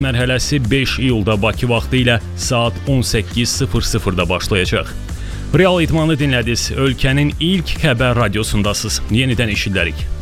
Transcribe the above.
mərhələsi 5 iyulda Bakı vaxtı ilə saat 18:00-da başlayacaq. Real İdmanı dinlədiniz. Ölkənin ilk xəbər radiosundasınız. Yenidən eşidərik.